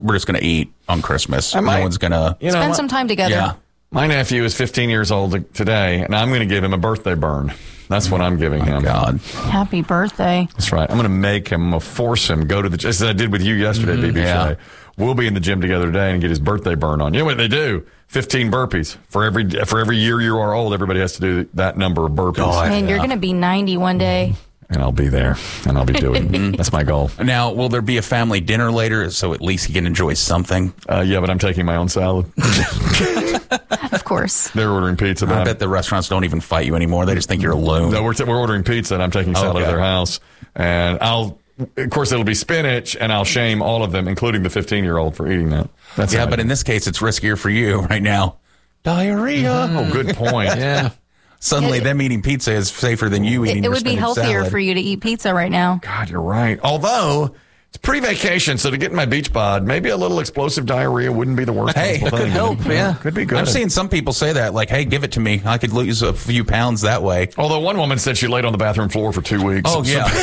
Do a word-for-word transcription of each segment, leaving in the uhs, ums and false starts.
we're just going to eat on Christmas. I might, no one's going to you know, spend my, some time together. Yeah. My nephew is fifteen years old today, and I'm going to give him a birthday burn. That's what I'm giving him. God. Happy birthday. That's right. I'm going to make him, I'm going to force him go to the, just as I did with you yesterday, Mm-hmm, B B. yeah. Today. We'll be in the gym together today and get his birthday burn on. You know what they do? fifteen burpees. For every for every year you are old, everybody has to do that number of burpees. God. Man, you're going to be ninety one day. And I'll be there, and I'll be doing it. That's my goal. Now, will there be a family dinner later so at least he can enjoy something? Uh, yeah, but I'm taking my own salad. Of course. They're ordering pizza. I But bet the restaurants don't even fight you anymore. They just think you're a loon. no, we're, t- we're ordering pizza, and I'm taking salad Okay. to their house. And I'll, of course, it'll be spinach, and I'll shame all of them, including the fifteen-year-old, for eating that. That's Yeah, how I but do. in this case, it's riskier for you right now. Diarrhea. Oh, good point. Yeah. Suddenly, them eating pizza is safer than you eating It, it your would be spinach healthier salad. for you to eat pizza right now. God, you're right. Although it's pre-vacation, so to get in my beach bod, maybe a little explosive diarrhea wouldn't be the worst. Hey, possible that could thing. help, yeah. Could be good. I've seen some people say that, like, hey, give it to me. I could lose a few pounds that way. Although one woman said she laid on the bathroom floor for two weeks. Oh, So yeah.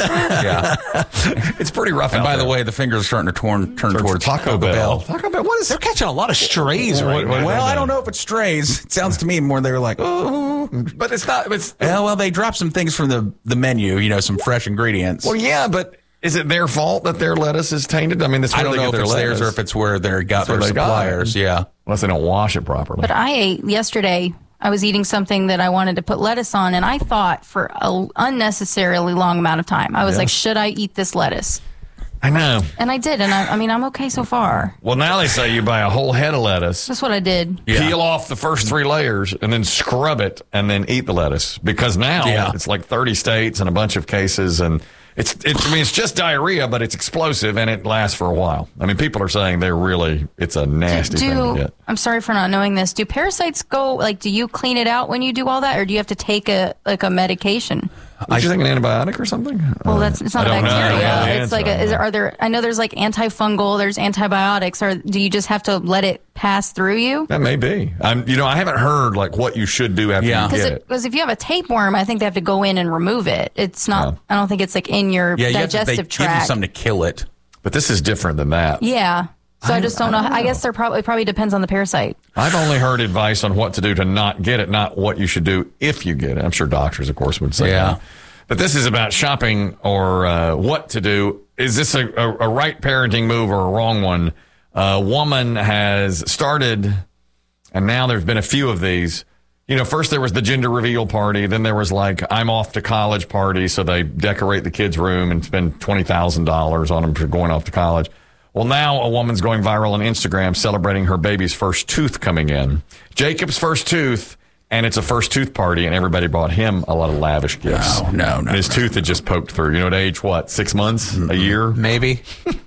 yeah. it's pretty rough. And out by the there. way, the fingers are starting to torn, turn Towards towards Taco Bell. Taco Bell. What is They're catching a lot of strays right What- what- now. Well, I don't know if it's strays. It sounds to me more they were like, oh. But it's not. It's Yeah, well, they dropped some things from the, the menu, you know, some fresh ingredients. well, yeah, but is it their fault that their lettuce is tainted? I mean, that's where I don't they know get if their it's lettuce. theirs or if it's where they got That's where their they got it. suppliers. Yeah. Unless they don't wash it properly. But I ate yesterday. I was eating something that I wanted to put lettuce on, and I thought for an unnecessarily long amount of time. I was Yes. like, should I eat this lettuce? I know. And I did, and I, I mean, I'm okay so far. Well, now they say you buy a whole head of lettuce, That's what I did. Yeah. peel off the first three layers, and then scrub it, and then eat the lettuce. Because now Yeah. it's like thirty states and a bunch of cases, and it's, it's. I mean, it's just diarrhea, but it's explosive, and it lasts for a while. I mean, people are saying they're really. It's a nasty thing to Do get. I'm sorry for not knowing this. Do parasites go like? Do you clean it out when you do all that, or do you have to take a like a medication? Did you think an antibiotic or something? Well, that's it's not I a don't know. bacteria. Yeah, the It's answer, like I a, don't is know. there, are there? I know there's like antifungal. There's antibiotics. Or do you just have to let it pass through you? That may be. I'm. You know, I haven't heard like what you should do after Yeah. you get it. Because if you have a tapeworm, I think they have to go in and remove it. It's not. Yeah. I don't think it's like in your Yeah, you have to, digestive they give you tract. something to kill it. But this is different than that. Yeah. So I, I- just don't, I know. don't I know. guess they're probably it probably depends on the parasite. I've only heard advice on what to do to not get it, not what you should do if you get it. I'm sure doctors, of course, would say Yeah. that. But this is about shopping or uh, what to do. Is this a, a, a right parenting move or a wrong one? A woman has started, and now there's been a few of these. You know, first there was the gender reveal party. Then there was like, I'm off to college party. So they decorate the kid's room and spend twenty thousand dollars on them for going off to college. Well, now a woman's going viral on Instagram celebrating her baby's first tooth coming in. Jacob's first tooth, and it's a first tooth party, and everybody bought him a lot of lavish gifts. No, no, no, And his no. tooth had just poked through. You know, at age, what, six months, a year? Maybe.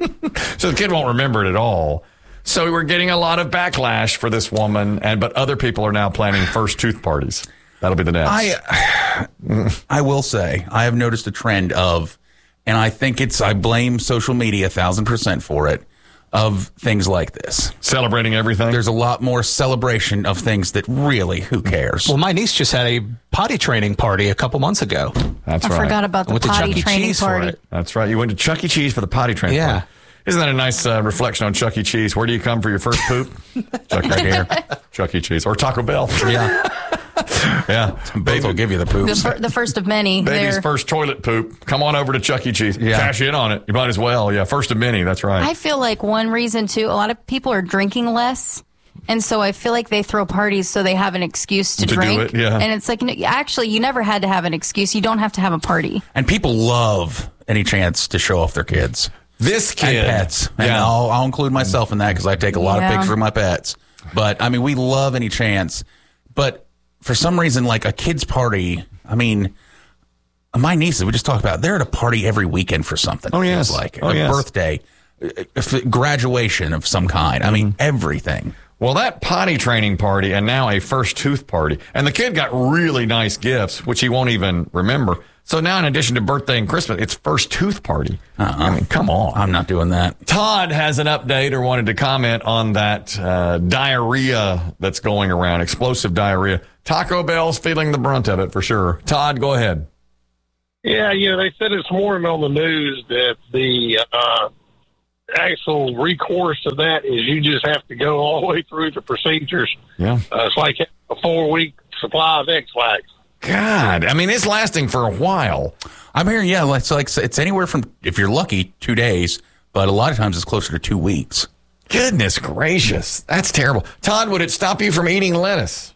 So the kid won't remember it at all. So we're getting a lot of backlash for this woman, and but other people are now planning first tooth parties. That'll be the next. I, I will say, I have noticed a trend of, and I think it's, I blame social media a thousand percent for it, of things like this. Celebrating everything. There's a lot more celebration of things that really, who cares? Well, my niece just had a potty training party a couple months ago. That's I right. forgot about the Went to potty Chuck E. training Cheese for party. it. That's right. You went to Chuck E. Cheese for the potty training. Yeah. party. Isn't that a nice uh, reflection on Chuck E. Cheese? Where do you come for your first poop? Chuck right here. Chuck E. Cheese. Or Taco Bell. Yeah. Yeah. Both will give you the The, poops. fir- the first of many. Baby's There. first toilet poop. Come on over to Chuck E. Cheese. Yeah. Cash in on it. You might as well. Yeah. First of many. That's right. I feel like one reason too. A lot of people are drinking less. And so I feel like they throw parties so they have an excuse to, To do drink. it, yeah. And it's like, no, actually, you never had to have an excuse. You don't have to have a party. And people love any chance to show off their kids. this kid. And pets. And Yeah. I'll, I'll include myself in that because I take a lot Yeah. of pictures of my pets. But, I mean, we love any chance. But for some reason, like a kid's party, I mean, my nieces, we just talked about, they're at a party every weekend for something. Oh, it yes. feels like Oh, a yes. birthday, a- a graduation of some kind. I mean, Mm-hmm. everything. Well, that potty training party and now a first tooth party. And the kid got really nice gifts, which he won't even remember. So now, in addition to birthday and Christmas, it's first tooth party. Uh-uh. I mean, come on. I'm not doing that. Todd has an update or wanted to comment on that uh, diarrhea that's going around, explosive diarrhea. Taco Bell's feeling the brunt of it for sure. Todd, go ahead. Yeah, you know, they said this morning on the news that the uh, actual recourse to that is you just have to go all the way through the procedures. Yeah. Uh, it's like a four-week supply of X-Lax. God, I mean, it's lasting for a while. I'm hearing, yeah, it's like it's anywhere from, if you're lucky, two days, but a lot of times it's closer to two weeks. Goodness gracious. That's terrible. Todd, would it stop you from eating lettuce?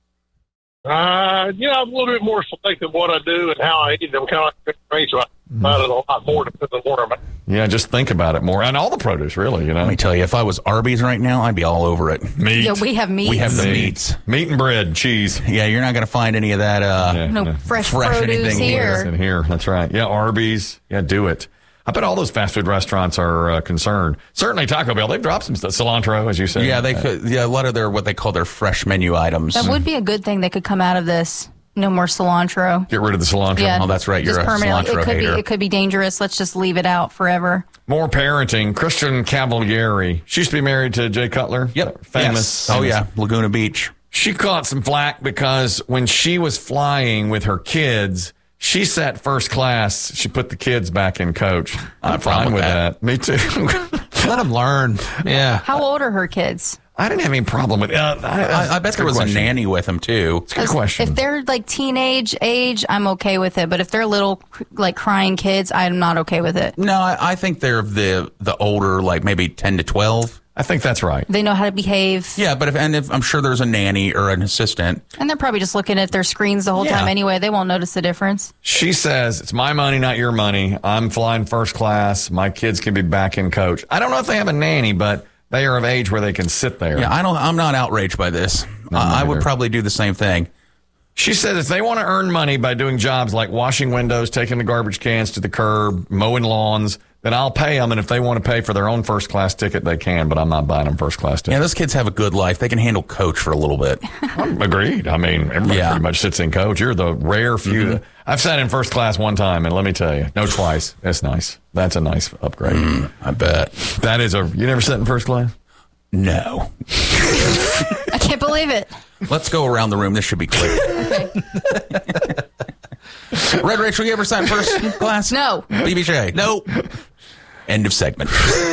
Uh, you know, I'm a little bit more selective what I do and how I eat them. Kind of like so I about it a lot more depending on where I'm at. Yeah, just think about it more. And all the produce, really, you know. Let me tell you, if I was Arby's right now, I'd be all over it. Meat. Yeah, we have meat. We have the meats. Meat and bread, cheese. Yeah, you're not going to find any of that. Uh, Yeah. no Yeah. fresh, Fresh produce anything here. In here, that's right. Yeah, Arby's. Yeah, do it. I bet all those fast food restaurants are uh, concerned. Certainly Taco Bell. They've dropped some stuff. Cilantro, as you said. Yeah, they could. Yeah, a lot of their what they call their fresh menu items. That would be a good thing that could come out of this. No more cilantro. Get rid of the cilantro. Yeah, Oh, that's right. You're just a permanently. cilantro It could hater. be. It could be dangerous. Let's just leave it out forever. More parenting. Christian Cavalieri. She used to be married to Jay Cutler. Yep. Famous. Yes. Oh famous. yeah, Laguna Beach. She caught some flack because when she was flying with her kids, she sat first class. She put the kids back in coach. I'm fine with with that. that. Me too. Let them learn. Yeah. How old are her kids? I didn't have any problem with it. Uh, I, I, I bet there was a nanny with them too. It's a good question. If they're like teenage age, I'm okay with it. But if they're little, like crying kids, I'm not okay with it. No, I, I think they're the the older, like maybe ten to twelve. I think that's right. They know how to behave. Yeah, but if and if I'm sure there's a nanny or an assistant. And they're probably just looking at their screens the whole Yeah. time anyway. They won't notice the difference. She says, it's my money, not your money. I'm flying first class. My kids can be back in coach. I don't know if they have a nanny, but they are of age where they can sit there. Yeah, I don't. I'm not outraged by this. No, I, I would neither. probably do the same thing. She says if they want to earn money by doing jobs like washing windows, taking the garbage cans to the curb, mowing lawns, then I'll pay them. And if they want to pay for their own first class ticket, they can. But I'm not buying them first class Yeah, ticket. those kids have a good life. They can handle coach for a little bit. I'm agreed. I mean, everybody Yeah. pretty much sits in coach. You're the rare few. That, I've sat in first class one time, and let me tell you, no, twice. That's nice. That's a nice upgrade. Mm, I bet. That is a. You never sat in first class? No. I can't believe it. Let's go around the room. This should be clear. Red Rachel, you ever sat in first class? No. B B J? Nope. End of segment.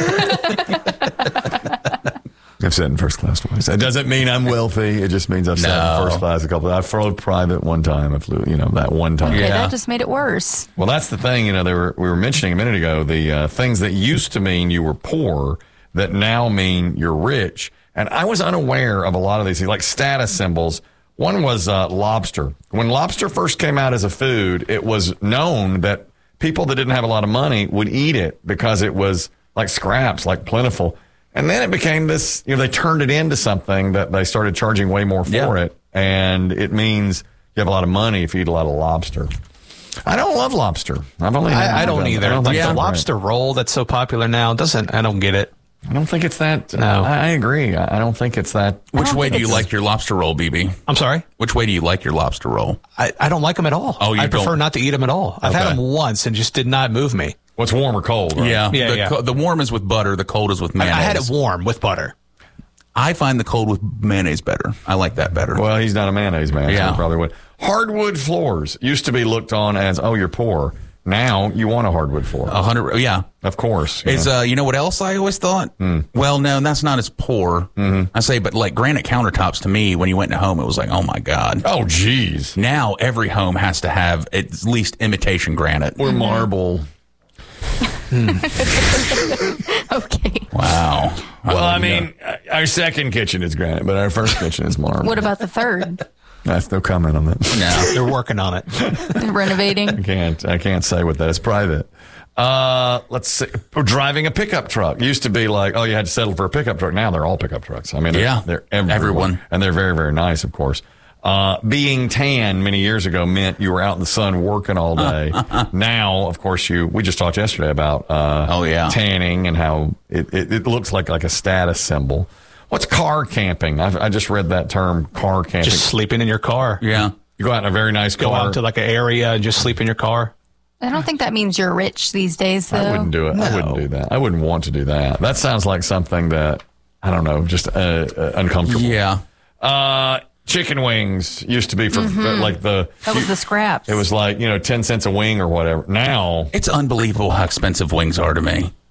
I've sat in first class twice. It doesn't mean I'm wealthy. It just means I've sat in No. first class a couple. I flew private one time. I flew, you know, that one time. Okay, Yeah. that just made it worse. Well, that's the thing. You know, they were we were mentioning a minute ago the uh, things that used to mean you were poor that now mean you're rich. And I was unaware of a lot of these things, like status symbols. One was uh, lobster. When lobster first came out as a food, it was known that people that didn't have a lot of money would eat it because it was like scraps, like plentiful. And then it became this, you know, they turned it into something that they started charging way more for Yeah. it. And it means you have a lot of money if you eat a lot of lobster. I don't love lobster. I've only had I, I don't it. either. I don't like think the it's lobster roll that's so popular now doesn't. I don't get it. I don't think it's that. No. I, I agree. I I don't think it's that. Which don't way think do you it's- like your lobster roll, B B? I'm sorry. Which way do you like your lobster roll? I, I don't like them at all. Oh, you I prefer don't? not to eat them at all. I've had Okay. them once and just did not move me. What's warm or cold? Right? Yeah. Yeah, the, yeah. co- the warm is with butter. The cold is with I, mayonnaise. I had it warm with butter. I find the cold with mayonnaise better. I like that better. Well, he's not a mayonnaise man. So Yeah. he probably would. Hardwood floors used to be looked on as, oh, you're poor. Now you want a hardwood floor. A hundred. Yeah. Of course. you It's know. uh, you know what else I always thought? Well, no, that's not as poor. I say, but like granite countertops to me, when you went into home, it was like, oh my god. oh, geez. Now every home has to have at least imitation granite. Or marble. Okay. Wow. Well, I wouldn't mean, our second kitchen is granite, but our first kitchen is marble. What about the third? That's no comment on that. know. No. They're working on it. Renovating. I can't. I can't say what that is. Private. Uh, let's see. Driving a pickup truck used to be like, oh, you had to settle for a pickup truck. Now they're all pickup trucks. I mean, they're, Yeah. they're everywhere. Everyone. And they're very, very nice, of course. Uh, being tan many years ago meant you were out in the sun working all day. Now, of course, you, we just talked yesterday about, uh, Oh, yeah. tanning and how it, it, it looks like, like a status symbol. What's car camping? I've, I just read that term, car camping. Just sleeping in your car. Yeah. you go out in a very nice Go car. out to like an area and just sleep in your car. I don't think that means you're rich these days, though. I wouldn't do it. I wouldn't do that. I wouldn't want to do that. That sounds like something that, I don't know, just uh, uh, uncomfortable. Yeah. Uh, chicken wings used to be for uh, like the. That was the scraps. It was like, you know, ten cents a wing or whatever. Now, It's unbelievable how expensive wings are to me.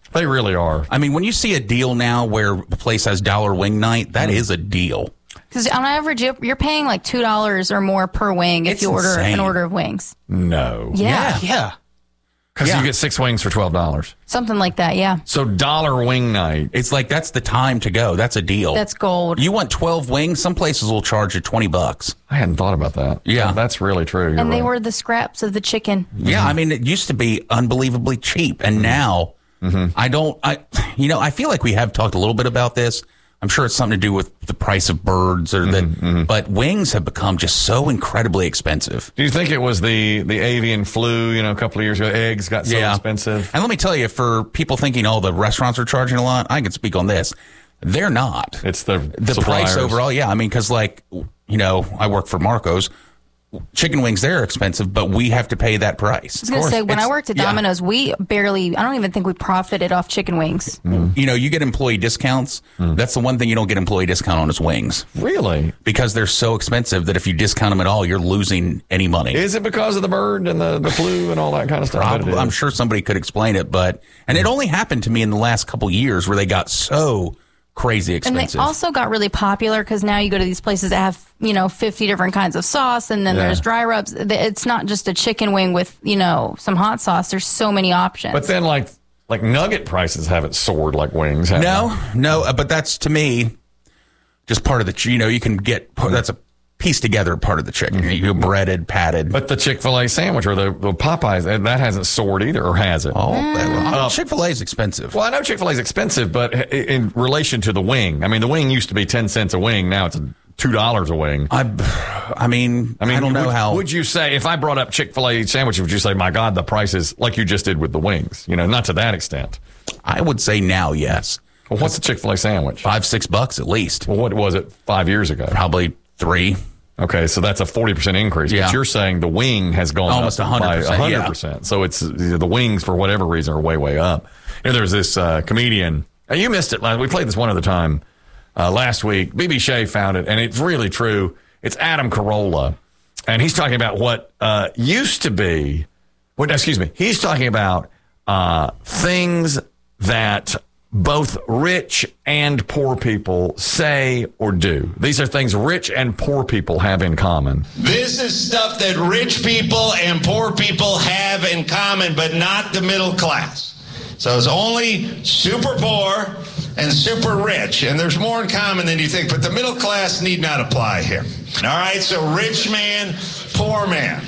They really are. I mean, when you see a deal now where the place has dollar wing night, that mm. is a deal. Because on average, you're paying like two dollars or more per wing if it's you order insane. an order of wings. No. Yeah. Yeah. Because yeah. you get six wings for twelve dollars. Something like that, yeah. So dollar wing night. It's like that's the time to go. That's a deal. That's gold. You want twelve wings? Some places will charge you twenty bucks. I hadn't thought about that. Yeah. That's really true. You're and they right. were the scraps of the chicken. Yeah, I mean, it used to be unbelievably cheap. And now, mm-hmm. I don't, I, you know, I feel like we have talked a little bit about this. I'm sure it's something to do with the price of birds or that, mm-hmm. but wings have become just so incredibly expensive. Do you think it was the, the avian flu, you know, a couple of years ago? Eggs got so yeah. expensive. And let me tell you, for people thinking, oh, the restaurants are charging a lot, I can speak on this. They're not. It's the The suppliers. price overall, yeah. I mean, because like, you know, I work for Marco's. Chicken wings, they're expensive, but we have to pay that price. I was going to say, when It's- I worked at yeah. Domino's, we barely, I don't even think we profited off chicken wings. Mm. You know, you get employee discounts. Mm. That's the one thing you don't get employee discount on is wings. Really? Because they're so expensive that if you discount them at all, you're losing any money. Is it because of the bird and the, the flu and all that kind of stuff? Probably, I'm sure somebody could explain it, but, and it only happened to me in the last couple years where they got so crazy expensive. And they also got really popular because now you go to these places that have, you know, fifty different kinds of sauce, and then Yeah. there's dry rubs. It's not just a chicken wing with, you know, some hot sauce. There's so many options. But then, like, like nugget prices haven't soared like wings, have no, no, uh, but that's to me just part of the, ch- you know, you can get, that's a piece together part of the chicken. You breaded, patted. But the Chick-fil-A sandwich or the, the Popeyes, that hasn't soared either, or has it? Oh, Mm. uh, Chick-fil-A is expensive. Well, I know Chick-fil-A is expensive, but i- in relation to the wing, I mean, the wing used to be ten cents a wing. Now it's two dollars a wing. I, I mean, I I mean, I don't know would, how. Would you say, if I brought up Chick-fil-A sandwiches, would you say, my God, the price is like you just did with the wings? You know, not to that extent. I would say now, yes. Well, what's a Chick-fil-A sandwich? Five, six bucks at least. Well, what was it five years ago? Probably three. Okay, so that's a forty percent increase. Yeah. But you're saying the wing has gone Almost up one hundred percent, by yeah. one hundred percent. So it's the wings, for whatever reason, are way, way up. You know, there's this uh, comedian. Uh, you missed it. We played this one other time uh, last week. B B Shea found it, and it's really true. It's Adam Carolla, and he's talking about what uh, used to be, what, excuse me, he's talking about uh, things that both rich and poor people say or do. These are things rich and poor people have in common. This is stuff that rich people and poor people have in common, but not the middle class. So it's only super poor and super rich, and there's more in common than you think, but the middle class need not apply here. All right, so rich man, poor man.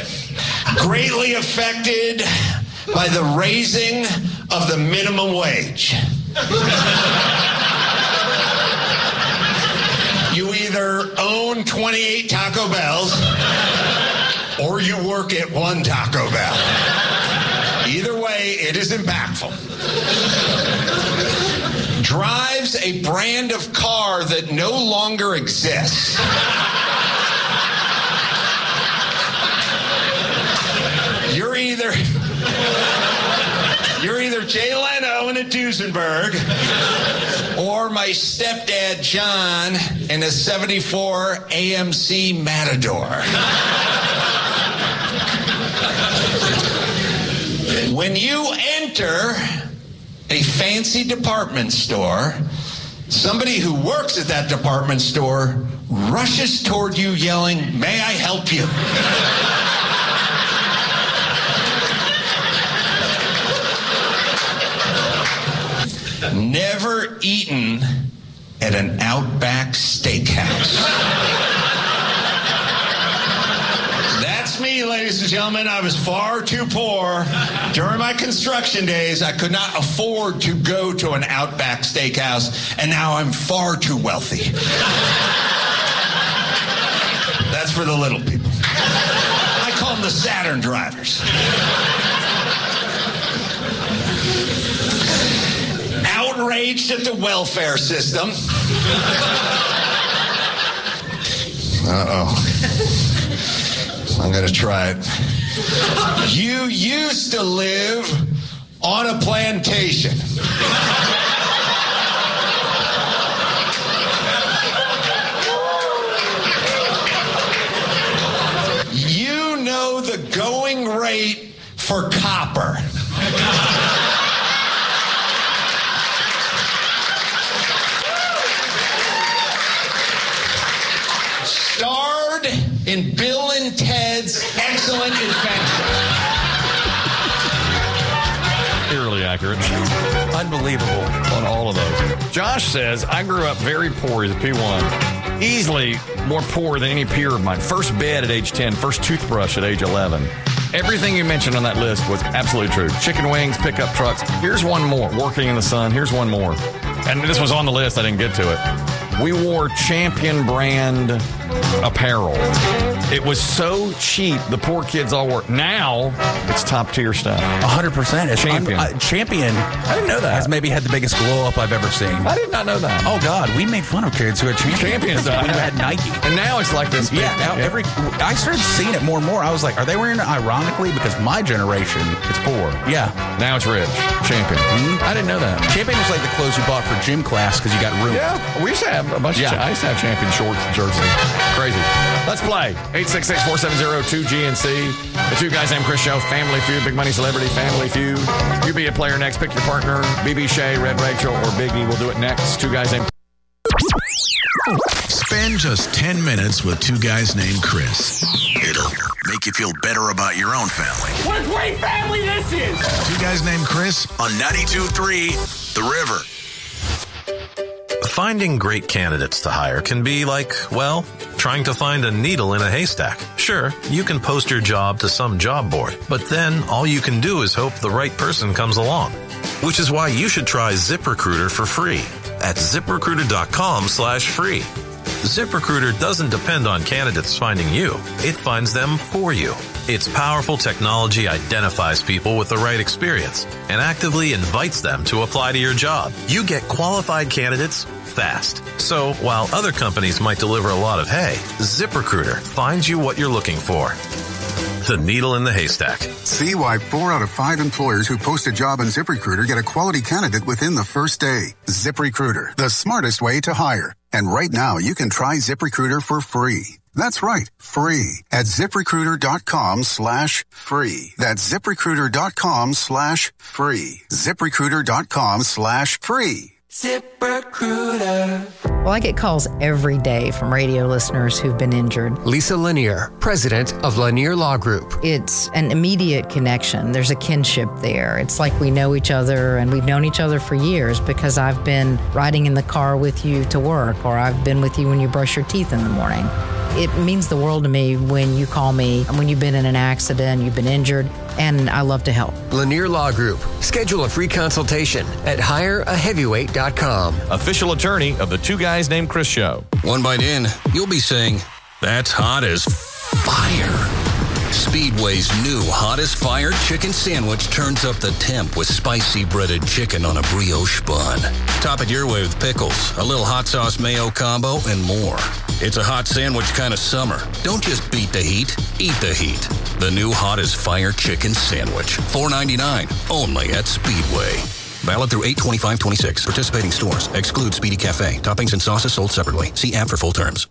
Greatly affected by the raising of the minimum wage. You either own twenty-eight Taco Bells or you work at one Taco Bell. Either way, it is impactful. Drives a brand of car that no longer exists. You're either you're either Jay Leno in a Duesenberg or my stepdad John in a seventy-four A M C Matador. When you enter a fancy department store, somebody who works at that department store rushes toward you yelling, "May I help you?" Never eaten at an Outback Steakhouse. That's me, ladies and gentlemen. I was far too poor. During my construction days, I could not afford to go to an Outback Steakhouse, and now I'm far too wealthy. That's for the little people. I call them the Saturn drivers. Outraged at the welfare system. Uh-oh. I'm going to try it. You used to live on a plantation. You know the going rate for copper. in Bill and Ted's Excellent Adventure. Eerily accurate. Unbelievable. On all of those. Josh says, I grew up very poor. He's a P one. Easily more poor than any peer of mine. First bed at age ten. First toothbrush at age eleven. Everything you mentioned on that list was absolutely true. Chicken wings, pickup trucks. Here's one more. Working in the sun. Here's one more. And this was on the list. I didn't get to it. We wore Champion brand apparel. It was so cheap. The poor kids all wore. Now it's top tier stuff. one hundred percent. It's Champion. Un- uh, Champion. I didn't know that. Has maybe had the biggest glow up I've ever seen. I did not know that. Oh God, we made fun of kids who had Champion. Champions when you had Nike. And now it's like this. Yeah, now yeah. every I started seeing it more and more. I was like, are they wearing it ironically? Because my generation, It's poor. yeah, Now it's rich. Champion. Mhm. I didn't know that. Champion was like the clothes you bought for gym class because you got room. Yeah, we used to have a bunch Yeah. of. I used to have Champion shorts and jerseys. Crazy. Let's play. eight six six, four seven zero, two G N C. The Two Guys Named Chris Show. Family Feud. Big Money Celebrity. Family Feud. You be a player next. Pick your partner. B B Shea, Red Rachel, or Biggie. We'll do it next. Two Guys Named. Spend just ten minutes with Two Guys Named Chris. It'll make you feel better about your own family. What a great family this is! Two Guys Named Chris on ninety-two point three The River. Finding great candidates to hire can be like, well, trying to find a needle in a haystack. Sure, you can post your job to some job board, but then all you can do is hope the right person comes along. Which is why you should try ZipRecruiter for free at ZipRecruiter.com slash free. ZipRecruiter doesn't depend on candidates finding you. It finds them for you. Its powerful technology identifies people with the right experience and actively invites them to apply to your job. You get qualified candidates fast. So while other companies might deliver a lot of hay, ZipRecruiter finds you what you're looking for. The needle in the haystack. See why four out of five employers who post a job on ZipRecruiter get a quality candidate within the first day. ZipRecruiter, the smartest way to hire. And right now, you can try ZipRecruiter for free. That's right, free at ZipRecruiter.com slash free. That's ZipRecruiter.com slash free. ZipRecruiter.com slash free. ZipRecruiter. Well, I get calls every day from radio listeners who've been injured. Lisa Lanier, president of Lanier Law Group. It's an immediate connection. There's a kinship there. It's like we know each other, and we've known each other for years because I've been riding in the car with you to work, or I've been with you when you brush your teeth in the morning. It means the world to me when you call me, when you've been in an accident, you've been injured, and I love to help. Lanier Law Group. Schedule a free consultation at hire a heavyweight dot com. Official attorney of the Two Guys Named Chris Show. One bite in, you'll be saying, that's hot as fire. Speedway's new Hottest Fire Chicken Sandwich turns up the temp with spicy breaded chicken on a brioche bun. Top it your way with pickles, a little hot sauce mayo combo, and more. It's a hot sandwich kind of summer. Don't just beat the heat, eat the heat. The new Hottest Fire Chicken Sandwich. four ninety-nine, only at Speedway. Valid through eight twenty-five twenty-six. Participating stores. Exclude Speedy Cafe. Toppings and sauces sold separately. See app for full terms.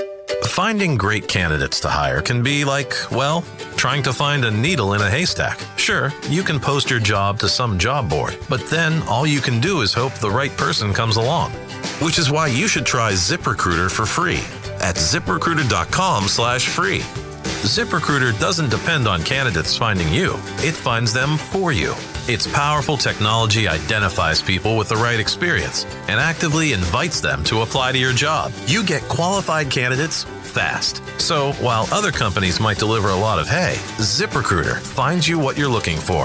Finding great candidates to hire can be like, well, trying to find a needle in a haystack. Sure, you can post your job to some job board, but then all you can do is hope the right person comes along. Which is why you should try ZipRecruiter for free at ZipRecruiter.com slash free. ZipRecruiter doesn't depend on candidates finding you. It finds them for you. Its powerful technology identifies people with the right experience and actively invites them to apply to your job. You get qualified candidates fast. So while other companies might deliver a lot of hay, ZipRecruiter finds you what you're looking for.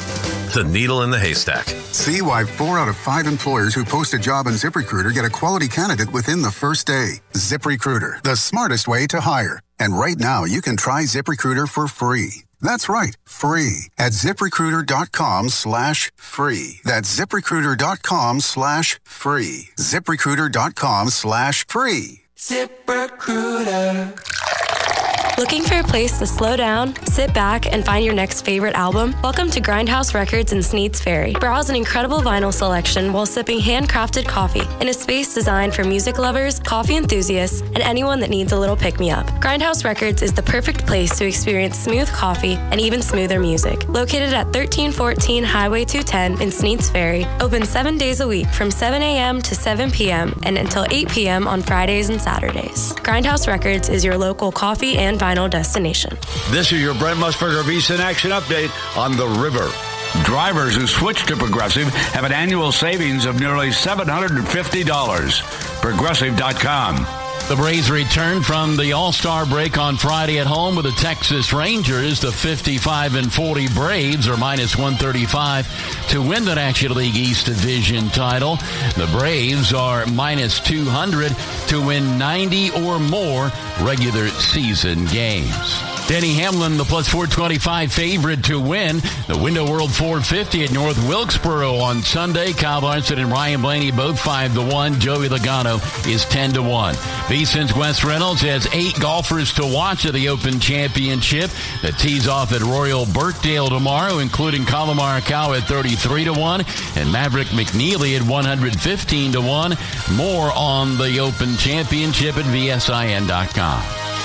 The needle in the haystack. See why four out of five employers who post a job on ZipRecruiter get a quality candidate within the first day. ZipRecruiter, the smartest way to hire. And right now, you can try ZipRecruiter for free. That's right, free at ZipRecruiter.com slash free. That's ZipRecruiter.com slash free. ZipRecruiter.com slash free. ZipRecruiter. Looking for a place to slow down, sit back, and find your next favorite album? Welcome to Grindhouse Records in Sneads Ferry. Browse an incredible vinyl selection while sipping handcrafted coffee in a space designed for music lovers, coffee enthusiasts, and anyone that needs a little pick-me-up. Grindhouse Records is the perfect place to experience smooth coffee and even smoother music. Located at thirteen fourteen Highway two ten in Sneads Ferry, open seven days a week from seven a.m. to seven p.m. and until eight p.m. on Fridays and Saturdays. Grindhouse Records is your local coffee and vinyl destination. This is your Brent Musburger VSiN Action Update on the river. Drivers who switch to Progressive have an annual savings of nearly seven hundred fifty dollars. Progressive dot com. The Braves return from the All-Star break on Friday at home with the Texas Rangers. The fifty-five and forty Braves are minus one thirty-five to win the National League East Division title. The Braves are minus two hundred to win ninety or more regular season games. Denny Hamlin, the plus four twenty-five favorite to win the Window World four fifty at North Wilkesboro on Sunday. Kyle Larson and Ryan Blaney both five to one. Joey Logano is ten to one. VSiN's Wes Reynolds has eight golfers to watch at the Open Championship that tees off at Royal Birkdale tomorrow, including Colin Morikawa at thirty-three to one and Maverick McNeely at one hundred fifteen to one. More on the Open Championship at V S I N dot com.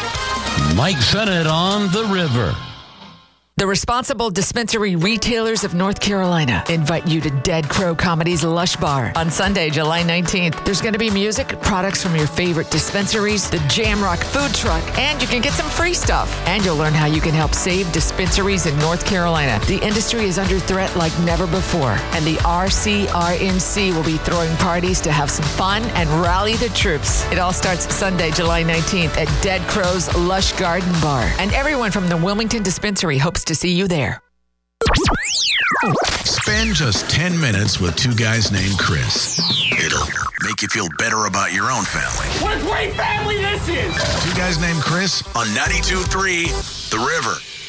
Mike Sennett on the river. The Responsible Dispensary Retailers of North Carolina invite you to Dead Crow Comedy's Lush Bar on Sunday, July nineteenth. There's going to be music, products from your favorite dispensaries, the Jamrock food truck, and you can get some free stuff. And you'll learn how you can help save dispensaries in North Carolina. The industry is under threat like never before, and the R C R N C will be throwing parties to have some fun and rally the troops. It all starts Sunday, July nineteenth at Dead Crow's Lush Garden Bar. And everyone from the Wilmington Dispensary hopes to see you there. Spend just ten minutes with two guys named Chris. It'll make you feel better about your own family. What a great family this is! Two guys named Chris on ninety-two point three The River.